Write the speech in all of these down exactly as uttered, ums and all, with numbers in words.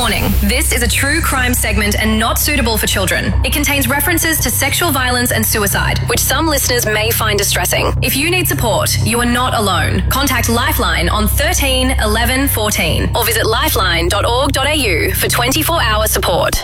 Warning, this is a true crime segment and not suitable for children. It contains references to sexual violence and suicide, which some listeners may find distressing. If you need support, you are not alone. Contact Lifeline on thirteen eleven fourteen or visit lifeline dot org dot a u for twenty-four hour support.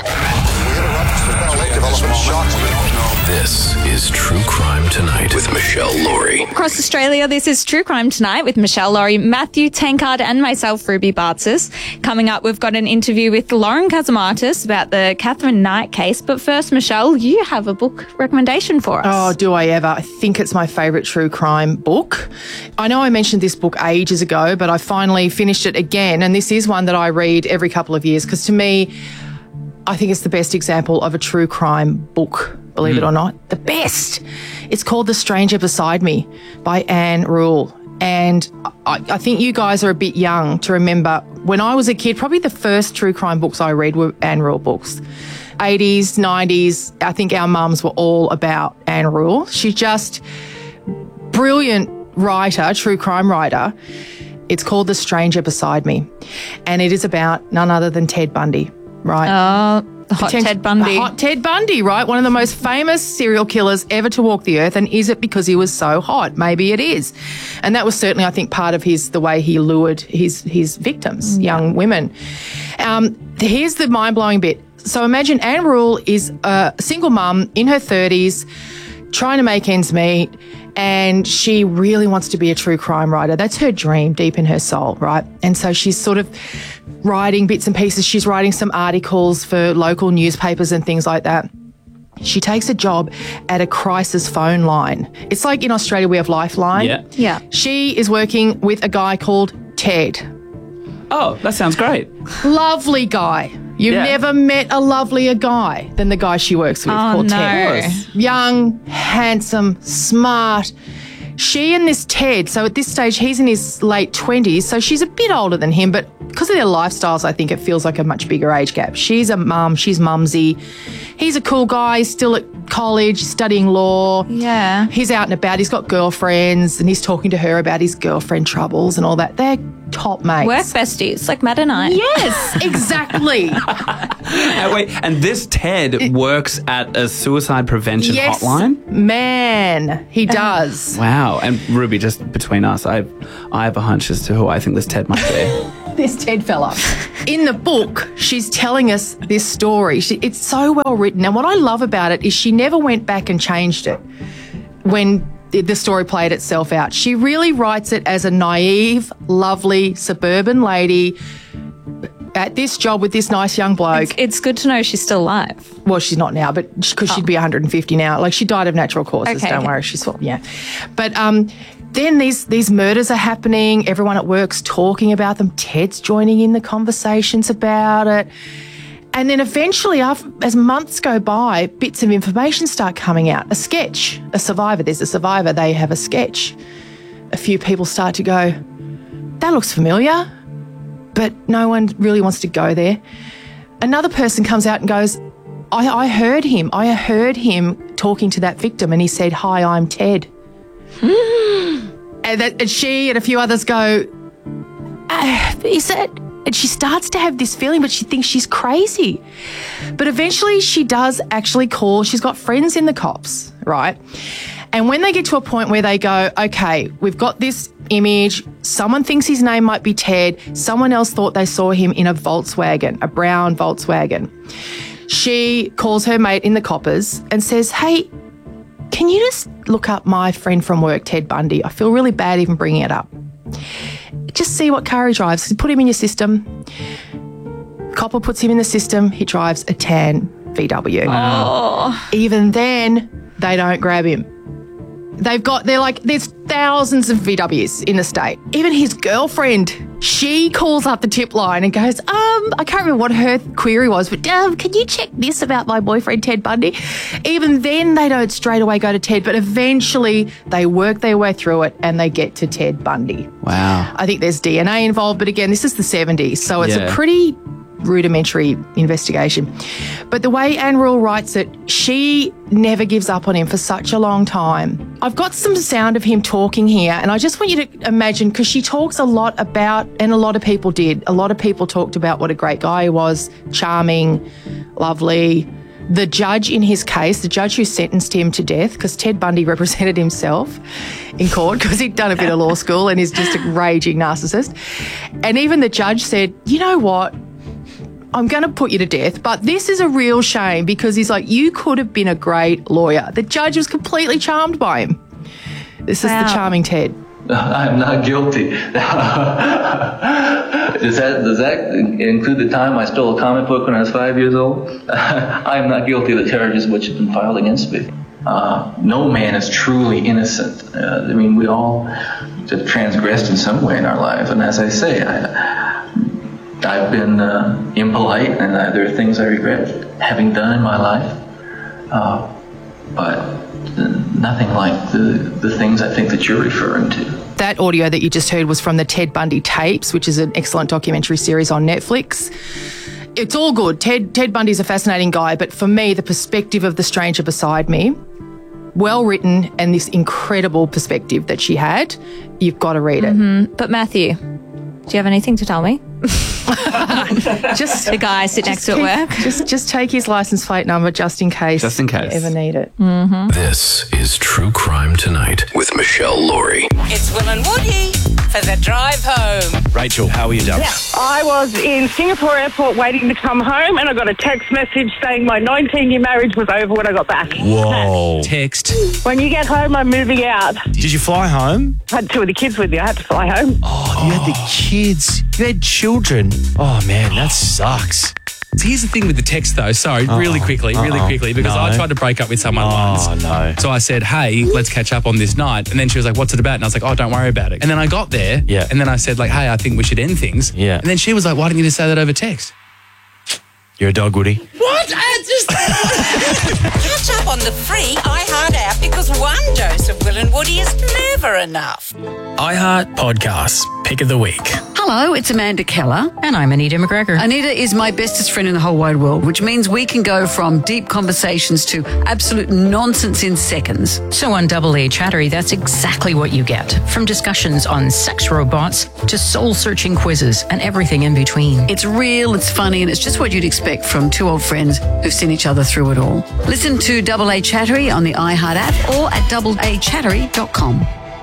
This is True Crime Tonight with Michelle Laurie. Across Australia, this is True Crime Tonight with Michelle Laurie, Matthew Tankard and myself, Ruby Bartzis. Coming up, we've got an interview with Lauren Kazamatis about the Catherine Knight case. But first, Michelle, you have a book recommendation for us. Oh, do I ever? I think it's my favourite true crime book. I know I mentioned this book ages ago, but I finally finished it again. And this is one that I read every couple of years because to me, I think it's the best example of a true crime book. Believe mm. it or not, the best. It's called The Stranger Beside Me by Ann Rule. And I, I think you guys are a bit young to remember when I was a kid, probably the first true crime books I read were Ann Rule books. eighties, nineties, I think our mums were all about Ann Rule. She's just brilliant writer, true crime writer. It's called The Stranger Beside Me. And it is about none other than Ted Bundy, right? Oh, the hot Potent- Ted Bundy. The hot Ted Bundy, right? One of the most famous serial killers ever to walk the earth. And is it because he was so hot? Maybe it is. And that was certainly, I think, part of his the way he lured his his victims, yeah. young women. Um, here's the mind-blowing bit. So imagine Ann Rule is a single mum in her thirties, trying to make ends meet, and she really wants to be a true crime writer. That's her dream deep in her soul, right? And so she's sort of writing bits and pieces. She's writing some articles for local newspapers and things like that. She takes a job at a crisis phone line. It's like in Australia we have Lifeline. Yeah. Yeah. She is working with a guy called Ted. Oh, that sounds great. Lovely guy. You've Yeah. never met a lovelier guy than the guy she works with Oh, called no. Ted. Young, handsome, smart. She and this Ted, so at this stage he's in his late twenties, so she's a bit older than him, but because of their lifestyles, I think it feels like a much bigger age gap. She's a mum, she's mumsy. He's a cool guy, still at college, studying law. Yeah. He's out and about, he's got girlfriends, and he's talking to her about his girlfriend troubles and all that. They're top mates. Work besties, like Matt and I. Yes, exactly. Uh, wait, and this Ted works at a suicide prevention Yes, hotline? man, he does. Wow. And Ruby, just between us, I I have a hunch as to who I think this Ted might be. This Ted fella. In the book, she's telling us this story. She, it's so well written. And what I love about it is she never went back and changed it when the, the story played itself out. She really writes it as a naive, lovely, suburban lady at this job with this nice young bloke. It's, it's good to know she's still alive. Well, she's not now, but because she'd be one hundred fifty now. Like, she died of natural causes. Okay, Don't okay. worry, she's yeah. But um, then these these murders are happening. Everyone at work's talking about them. Ted's joining in the conversations about it. And then eventually, after, as months go by, bits of information start coming out. A sketch, a survivor. There's a survivor. They have a sketch. A few people start to go, that looks familiar, but no one really wants to go there. Another person comes out and goes, I, I heard him. I heard him talking to that victim, and he said, "Hi, I'm Ted." and, that, and she and a few others go, uh, is that? And she starts to have this feeling, but she thinks she's crazy. But eventually she does actually call. She's got friends in the cops, right? And when they get to a point where they go, okay, we've got this image. Someone thinks his name might be Ted. Someone else thought they saw him in a Volkswagen, a brown Volkswagen. She calls her mate in the coppers and says, hey, can you just look up my friend from work, Ted Bundy? I feel really bad even bringing it up. Just see what car he drives. Put him in your system. Copper puts him in the system. He drives a tan V W. Oh. Even then, they don't grab him. They've got, they're like, there's thousands of V Ws in the state. Even his girlfriend, she calls up the tip line and goes, um, I can't remember what her query was, but um, can you check this about my boyfriend, Ted Bundy? Even then, they don't straight away go to Ted, but eventually they work their way through it and they get to Ted Bundy. Wow. I think there's D N A involved, but again, this is the seventies, so it's Yeah. a pretty rudimentary investigation. But the way Anne Rule writes it, she never gives up on him for such a long time. I've got some sound of him talking here, and I just want you to imagine, because she talks a lot about, and a lot of people did, a lot of people talked about what a great guy he was, charming, lovely. The judge in his case, the judge who sentenced him to death, because Ted Bundy represented himself in court because he'd done a bit of law school and is just a raging narcissist. And even the judge said, you know what, I'm going to put you to death, but this is a real shame, because he's like, you could have been a great lawyer. The judge was completely charmed by him. This wow. is the charming Ted. I'm not guilty. does that does that include the time I stole a comic book when I was five years old? I am not guilty of the charges which have been filed against me. Uh, no man is truly innocent. Uh, I mean, we all have transgressed in some way in our life, and as I say, I, I've been uh, impolite, and I, there are things I regret having done in my life, uh, but nothing like the, the things I think that you're referring to. That audio that you just heard was from the Ted Bundy Tapes, which is an excellent documentary series on Netflix. It's all good. Ted Ted Bundy's a fascinating guy, but for me, the perspective of the stranger beside me, well written, and this incredible perspective that she had, you've got to read it. Mm-hmm. But Matthew, do you have anything to tell me? just the guy sit next to keep, at work. Just, just take his license plate number just in case. Just in case you ever need it. Mm-hmm. This is True Crime Tonight with Michelle Laurie. It's Will and Woody for the drive home. Rachel, how are you, darling? Yeah, I was in Singapore airport waiting to come home, and I got a text message saying my nineteen-year marriage was over when I got back. Whoa. Text. When you get home, I'm moving out. Did you fly home? I had two of the kids with me. I had to fly home. Oh, you had the kids. You had children. Oh, man, that sucks. So here's the thing with the text, though. Sorry, Uh-oh. really quickly, really Uh-oh. quickly, because No. I tried to break up with someone Oh, once. no. So I said, hey, let's catch up on this night. And then she was like, what's it about? And I was like, oh, don't worry about it. And then I got there. Yeah. And then I said, like, hey, I think we should end things. Yeah. And then she was like, why didn't you just say that over text? You're a dog, Woody. What? I just... Catch up on the free iHeart app, because one dose of Will and Woody is never enough. iHeart Podcasts, Pick of the Week. Hello, it's Amanda Keller. And I'm Anita McGregor. Anita is my bestest friend in the whole wide world, which means we can go from deep conversations to absolute nonsense in seconds. So on Double A Chattery, that's exactly what you get. From discussions on sex robots to soul-searching quizzes and everything in between. It's real, it's funny, and it's just what you'd expect from two old friends who've seen each other through it all. Listen to Double A Chattery on the iHeart app or at double a chattery dot com.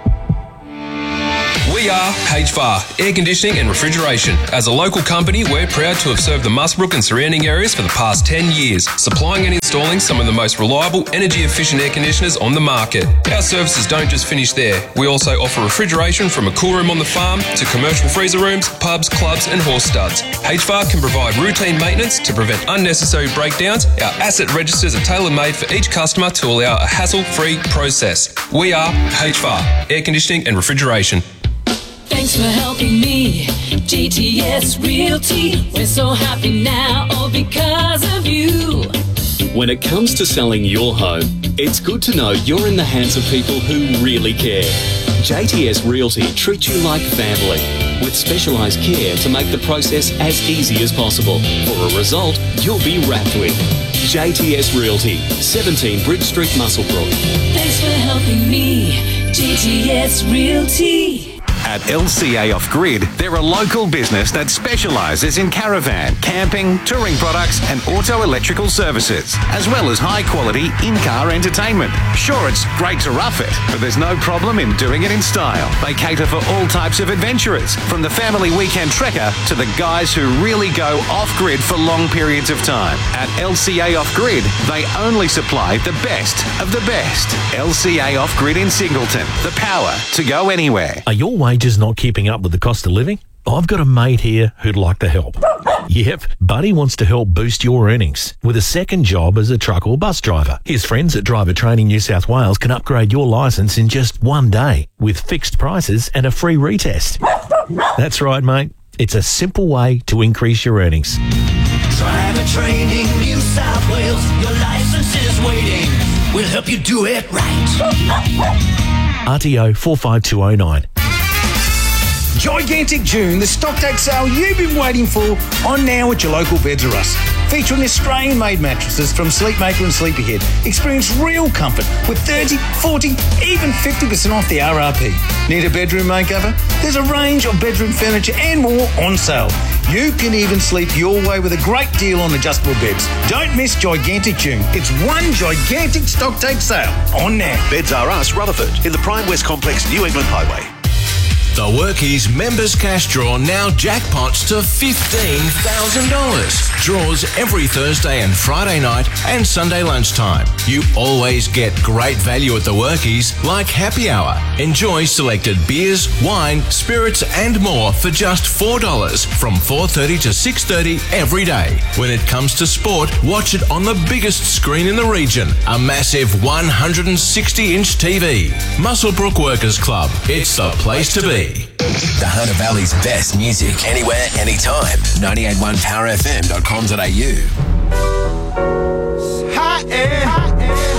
We are H V A R, Air Conditioning and Refrigeration. As a local company, we're proud to have served the Musbrook and surrounding areas for the past ten years, supplying and installing some of the most reliable, energy-efficient air conditioners on the market. Our services don't just finish there. We also offer refrigeration from a cool room on the farm to commercial freezer rooms, pubs, clubs and horse studs. H V A R can provide routine maintenance to prevent unnecessary breakdowns. Our asset registers are tailor-made for each customer to allow a hassle-free process. We are H V A R, Air Conditioning and Refrigeration. Thanks for helping me, G T S Realty. We're so happy now, all because of you. When it comes to selling your home, it's good to know you're in the hands of people who really care. J T S Realty treats you like family, with specialised care to make the process as easy as possible, for a result you'll be wrapped with. J T S Realty, seventeen Bridge Street, Muswellbrook. Thanks for helping me, G T S Realty. At L C A Off Grid, they're a local business that specialises in caravan, camping, touring products and auto electrical services, as well as high-quality in-car entertainment. Sure, it's great to rough it, but there's no problem in doing it in style. They cater for all types of adventurers, from the family weekend trekker to the guys who really go off-grid for long periods of time. At L C A Off Grid, they only supply the best of the best. L C A Off Grid in Singleton, the power to go anywhere. Are your wages not keeping up with the cost of living? I've got a mate here who'd like to help. Yep, Buddy wants to help boost your earnings with a second job as a truck or bus driver. His friends at Driver Training New South Wales can upgrade your licence in just one day with fixed prices and a free retest. That's right, mate. It's a simple way to increase your earnings. Driver Training New South Wales, your license is waiting. We'll help you do it right. R T O four five two oh nine. Gigantic June, the stock take sale you've been waiting for, on now at your local Beds R Us. Featuring Australian-made mattresses from Sleepmaker and Sleepyhead. Experience real comfort with thirty, forty, even fifty percent off the R R P. Need a bedroom makeover? There's a range of bedroom furniture and more on sale. You can even sleep your way with a great deal on adjustable beds. Don't miss Gigantic June. It's one gigantic stock take sale on now. Beds R Us, Rutherford, in the Prime West Complex, New England Highway. The Workies Members Cash Draw now jackpots to fifteen thousand dollars. Draws every Thursday and Friday night and Sunday lunchtime. You always get great value at the Workies, like happy hour. Enjoy selected beers, wine, spirits and more for just four dollars from four thirty to six thirty every day. When it comes to sport, watch it on the biggest screen in the region, a massive one hundred sixty inch T V. Muswellbrook Workers Club. It's the place to be. The Hunter Valley's best music, anywhere, anytime. ninety-eight point one power f m dot com dot a u. Hot air. Hot air.